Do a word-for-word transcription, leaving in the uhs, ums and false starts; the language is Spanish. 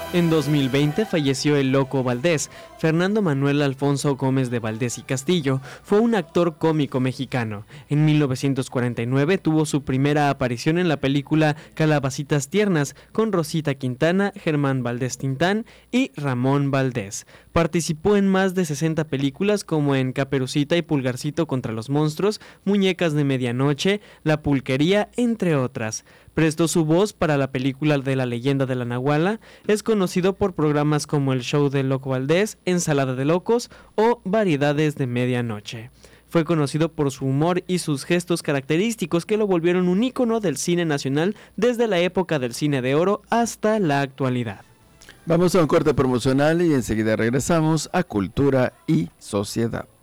En dos mil veinte falleció el Loco Valdés. Fernando Manuel Alfonso Gómez de Valdés y Castillo fue un actor cómico mexicano. En mil novecientos cuarenta y nueve tuvo su primera aparición en la película Calabacitas Tiernas con Rosita Quintana, Germán Valdés Tintán y Ramón Valdés. Participó en más de sesenta películas como en Caperucita y Pulgarcito contra los monstruos, Muñecas de Medianoche, La Pulquería, entre otras. Prestó su voz para la película de La Leyenda de la Nahuala. Es conocido por programas como El Show del Loco Valdés, Ensalada de Locos o Variedades de Medianoche. Fue conocido por su humor y sus gestos característicos que lo volvieron un ícono del cine nacional desde la época del cine de oro hasta la actualidad. Vamos a un corte promocional y enseguida regresamos a Cultura y Sociedad.